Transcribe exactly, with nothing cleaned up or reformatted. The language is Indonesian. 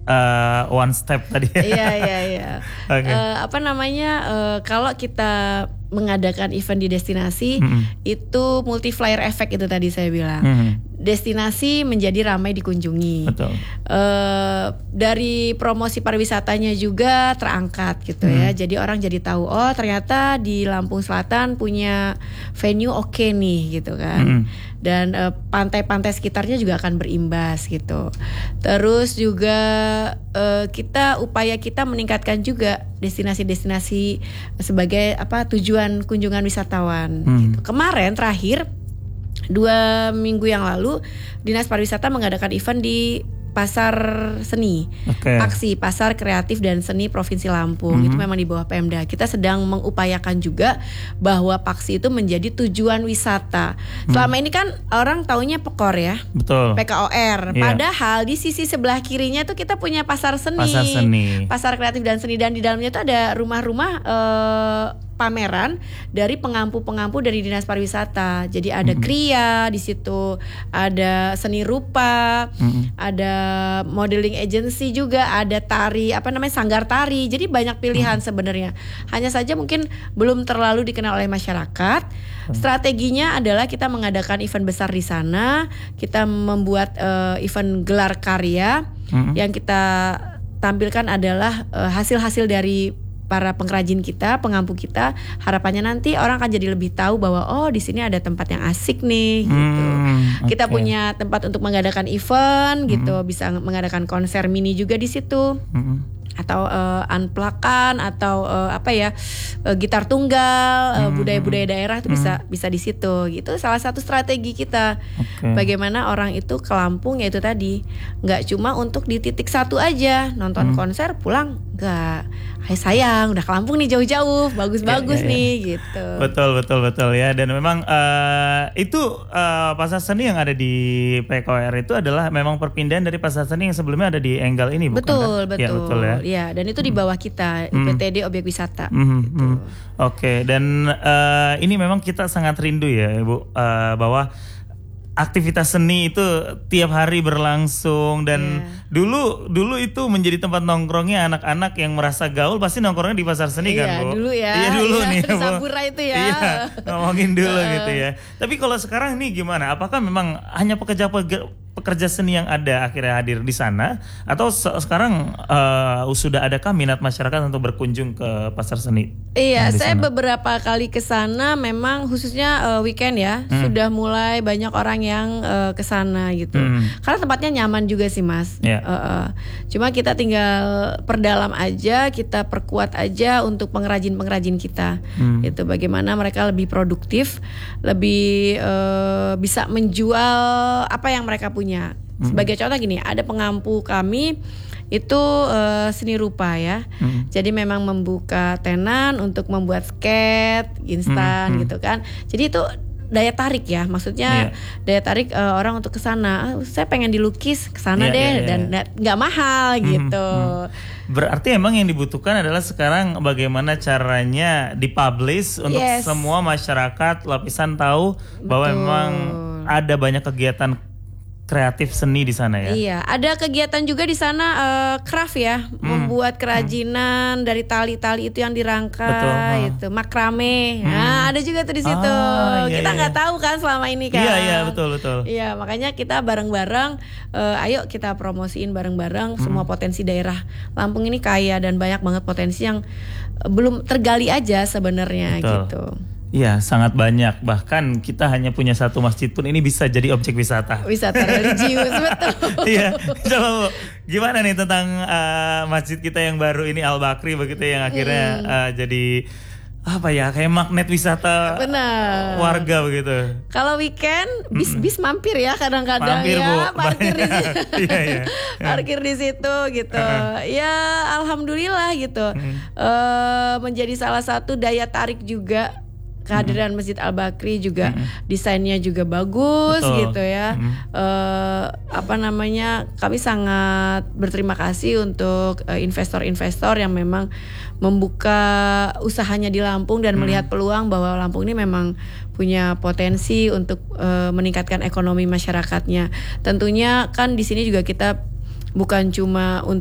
uh, one step tadi. Iya iya iya. Okay. Uh, apa namanya? Uh, kalau kita mengadakan event di destinasi, mm-hmm. itu multiplier effect itu tadi saya bilang. Mm-hmm. Destinasi menjadi ramai dikunjungi. Betul. Uh, dari promosi pariwisatanya juga terangkat gitu mm. ya. Jadi orang jadi tahu, oh ternyata di Lampung Selatan punya venue oke okay nih gitu kan. Mm. Dan uh, pantai-pantai sekitarnya juga akan berimbas gitu. Terus juga uh, kita upaya kita meningkatkan juga destinasi-destinasi sebagai apa tujuan kunjungan wisatawan. Hmm. Gitu. Kemarin terakhir dua minggu yang lalu Dinas Pariwisata mengadakan event di Pasar Seni, okay. Paksi, Pasar Kreatif dan Seni Provinsi Lampung. Mm-hmm. Itu memang di bawah Pemda. Kita sedang mengupayakan juga bahwa Paksi itu menjadi tujuan wisata. Mm. Selama ini kan orang taunya Pekor ya, betul. P K O R. Yeah. Padahal di sisi sebelah kirinya tuh kita punya Pasar Seni, Pasar Seni, Pasar Kreatif dan Seni, dan di dalamnya itu ada rumah-rumah eh, pameran dari pengampu-pengampu dari Dinas Pariwisata. Jadi ada mm-hmm. kria di situ, ada seni rupa, mm-hmm. ada modeling agency juga, ada tari, apa namanya sanggar tari. Jadi banyak pilihan mm-hmm. sebenarnya. Hanya saja mungkin belum terlalu dikenal oleh masyarakat. Mm-hmm. Strateginya adalah kita mengadakan event besar di sana, kita membuat uh, event gelar karya, mm-hmm. yang kita tampilkan adalah uh, hasil-hasil dari para pengrajin kita, pengampu kita. Harapannya nanti orang akan jadi lebih tahu bahwa oh di sini ada tempat yang asik nih gitu. Hmm, okay. Kita punya tempat untuk mengadakan event hmm. gitu, bisa mengadakan konser mini juga di situ. Hmm. Atau uh, unplug-an atau uh, apa ya uh, gitar tunggal, uh, hmm. budaya-budaya daerah itu hmm. bisa bisa di situ gitu. Salah satu strategi kita okay. bagaimana orang itu ke Lampung, yaitu tadi nggak cuma untuk di titik satu aja nonton hmm. konser pulang, nggak. Hai sayang, udah ke Lampung nih jauh-jauh, bagus-bagus ya, ya, ya. nih gitu. Betul betul betul ya. Dan memang uh, itu uh, Pasar Seni yang ada di P K O R itu adalah memang perpindahan dari Pasar Seni yang sebelumnya ada di Enggal ini, bukan? Betul kan? betul. Ya, betul ya. Ya, dan itu di bawah kita, I P T D hmm. Objek Wisata. Hmm. Gitu. Hmm. Oke, okay. Dan uh, ini memang kita sangat rindu ya, Ibu, uh, bahwa aktivitas seni itu tiap hari berlangsung. Dan yeah. dulu dulu itu menjadi tempat nongkrongnya anak-anak yang merasa gaul, pasti nongkrongnya di Pasar Seni yeah, kan, Bu? Dulu ya. Iya dulu yeah, nih, Bu. Sabura itu ya. Iya, ngomongin dulu uh. gitu ya. Tapi kalau sekarang nih gimana? Apakah memang hanya pekerja pekerja seni yang ada akhirnya hadir di sana, atau se- sekarang uh, sudah adakah minat masyarakat untuk berkunjung ke Pasar Seni? Iya, saya sana? beberapa kali ke sana, memang khususnya uh, weekend ya, hmm. sudah mulai banyak orang yang uh, ke sana gitu. Hmm. Karena tempatnya nyaman juga sih, Mas. Yeah. Uh, uh. Cuma kita tinggal perdalam aja, kita perkuat aja untuk pengrajin-pengrajin kita. Hmm. Gitu, bagaimana mereka lebih produktif, lebih uh, bisa menjual apa yang mereka punya. punya. Sebagai contoh gini, ada pengampu kami itu uh, seni rupa ya. Hmm. Jadi memang membuka tenan untuk membuat skate instan hmm. gitu kan. Jadi itu daya tarik ya, maksudnya yeah. daya tarik uh, orang untuk kesana. Ah, saya pengen dilukis kesana yeah, deh yeah, yeah. dan nggak mahal hmm. gitu. Hmm. Berarti emang yang dibutuhkan adalah sekarang bagaimana caranya dipublish untuk yes. semua masyarakat lapisan tahu. Betul. Bahwa memang ada banyak kegiatan kreatif seni di sana ya. Iya, ada kegiatan juga di sana uh, craft ya, hmm. membuat kerajinan hmm. dari tali-tali itu yang dirangkai, itu makrame. Hmm. Nah, ada juga tuh di situ. Ah, iya, kita nggak iya. tahu kan selama ini kan. Iya iya betul betul. Iya, makanya kita bareng-bareng, uh, ayo kita promosiin bareng-bareng hmm. semua potensi daerah Lampung ini kaya dan banyak banget potensi yang uh, belum tergali aja sebenarnya gitu. Iya, sangat banyak. Bahkan kita hanya punya satu masjid pun ini bisa jadi objek wisata. Wisata religius, betul. Iya, coba Bu, gimana nih tentang uh, masjid kita yang baru ini Al Bakri begitu, yang akhirnya hmm. uh, jadi apa ya, kayak magnet wisata. Benar. Warga begitu. Kalau weekend bis-bis mampir ya kadang-kadang. Mampir, ya, Bu. Parkir di situ. Iya, iya. Parkir di situ gitu. Ya, alhamdulillah gitu. Hmm. Uh, menjadi salah satu daya tarik juga. Kehadiran mm-hmm. Masjid Al Bakri juga mm-hmm. desainnya juga bagus. Betul. Gitu ya. Mm-hmm. Uh, apa namanya? Kami sangat berterima kasih untuk uh, investor-investor yang memang membuka usahanya di Lampung dan mm-hmm. melihat peluang bahwa Lampung ini memang punya potensi untuk uh, meningkatkan ekonomi masyarakatnya. Tentunya kan di sini juga kita bukan cuma untuk